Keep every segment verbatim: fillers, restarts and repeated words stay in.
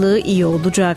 uzaklığı iyi olacak.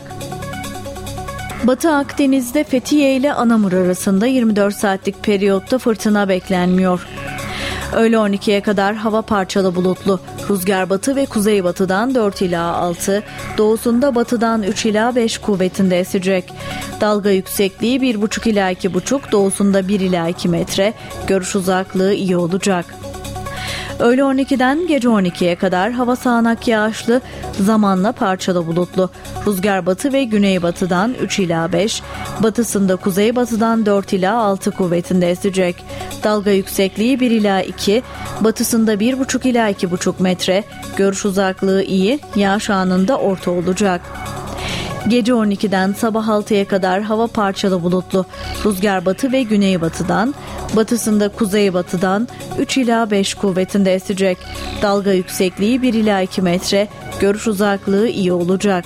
Batı Akdeniz'de Fethiye ile Anamur arasında yirmi dört saatlik periyotta fırtına beklenmiyor. Öğle on ikiye kadar hava parçalı bulutlu. Rüzgar batı ve kuzeybatıdan dört ila altı, doğusunda batıdan üç ila beş kuvvetinde esecek. Dalga yüksekliği bir buçuk ila iki buçuk, doğusunda bir ila iki metre, görüş uzaklığı iyi olacak. Öğle on ikiden gece on ikiye kadar hava sağanak yağışlı, zamanla parçalı bulutlu. Rüzgar batı ve güneybatıdan üç ila beş, batısında kuzeybatıdan dört ila altı kuvvetinde esecek. Dalga yüksekliği bir ila iki, batısında bir buçuk ila iki buçuk metre, görüş uzaklığı iyi, yağış anında orta olacak. Gece on ikiden sabah altıya kadar hava parçalı bulutlu. Rüzgar batı ve güneybatıdan, batısında kuzeybatıdan üç ila beş kuvvetinde esecek. Dalga yüksekliği bir ila iki metre, görüş uzaklığı iyi olacak.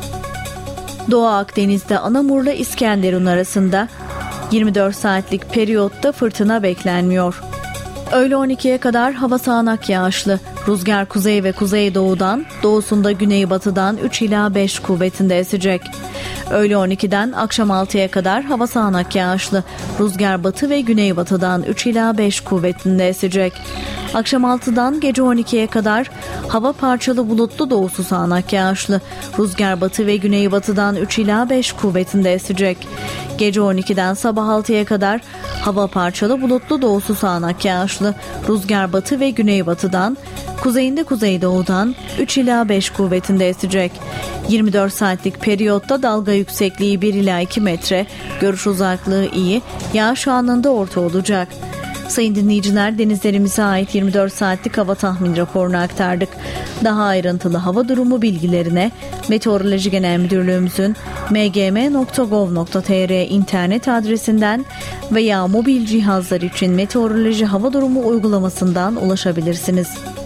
Doğu Akdeniz'de Anamur'la İskenderun arasında yirmi dört saatlik periyotta fırtına beklenmiyor. Öğle on ikiye kadar hava sağanak yağışlı. Rüzgar kuzey ve kuzeydoğudan, doğusunda güneybatıdan üç ila beş kuvvetinde esecek. Öğle on ikiden akşam altıya kadar hava sağanak yağışlı. Rüzgar batı ve güneybatıdan üç ila beş kuvvetinde esecek. Akşam altıdan gece on ikiye kadar hava parçalı bulutlu, doğusu sağanak yağışlı. Rüzgar batı ve güneybatıdan üç ila beş kuvvetinde esecek. Gece on ikiden sabah altıya kadar hava parçalı bulutlu, doğusu sağanak yağışlı. Rüzgar batı ve güneybatıdan, kuzeyinde kuzeydoğudan üç ila beş kuvvetinde esecek. yirmi dört saatlik periyotta dalga yüksekliği bir ila iki metre, görüş uzaklığı iyi, yağış anında orta olacak. Sayın dinleyiciler, denizlerimize ait yirmi dört saatlik hava tahmin raporunu aktardık. Daha ayrıntılı hava durumu bilgilerine Meteoroloji Genel Müdürlüğümüzün m g m nokta gov nokta t r internet adresinden veya mobil cihazlar için meteoroloji hava durumu uygulamasından ulaşabilirsiniz.